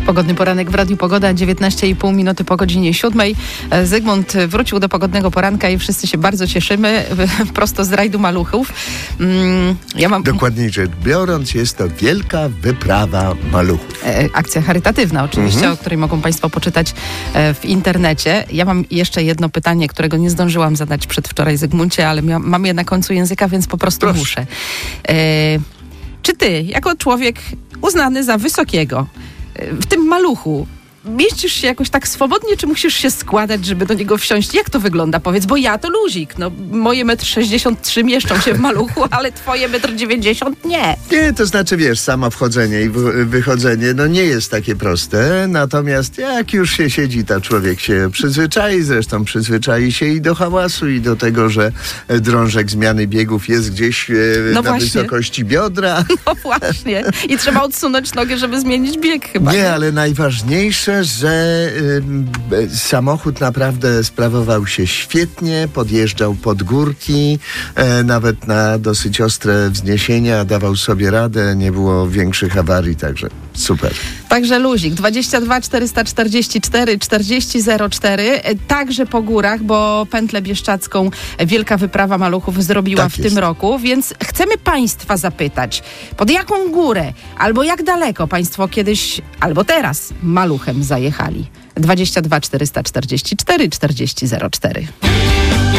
Pogodny poranek w Radiu Pogoda, 19,5 minuty po godzinie 7. Zygmunt wrócił do pogodnego poranka i wszyscy się bardzo cieszymy. Prosto z rajdu maluchów. Dokładniej rzecz biorąc, jest to wielka wyprawa maluchów. Akcja charytatywna oczywiście, o której mogą Państwo poczytać w internecie. Ja mam jeszcze jedno pytanie, którego nie zdążyłam zadać przedwczoraj Zygmuncie, ale mam je na końcu języka, więc po prostu muszę. Czy ty, jako człowiek uznany za wysokiego, w tym maluchu mieścisz się jakoś tak swobodnie, czy musisz się składać, żeby do niego wsiąść? Jak to wygląda? Powiedz, bo ja to luzik. No, moje 1,63 m mieszczą się w maluchu, ale twoje 1,90 m nie. Nie, to znaczy, wiesz, samo wchodzenie i wychodzenie, no nie jest takie proste, natomiast jak już się siedzi, to człowiek się przyzwyczai, zresztą przyzwyczai się i do hałasu, i do tego, że drążek zmiany biegów jest gdzieś wysokości biodra. No właśnie. I trzeba odsunąć nogę, żeby zmienić bieg chyba. Nie, ale najważniejsze, że samochód naprawdę sprawował się świetnie, podjeżdżał pod górki, nawet na dosyć ostre wzniesienia dawał sobie radę, nie było większych awarii, także super. Także luzik, 22 444 4004, także po górach, bo Pętlę Bieszczacką Wielka Wyprawa Maluchów zrobiła w tym roku, więc chcemy Państwa zapytać, pod jaką górę, albo jak daleko Państwo kiedyś, albo teraz maluchem zajechali. 22 444 4004.